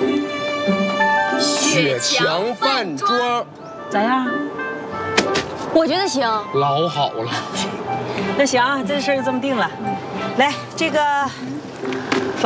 雪墙饭庄， 咋样？ 我觉得行。 老好了。 那行啊，这事儿就这么定了。来，这个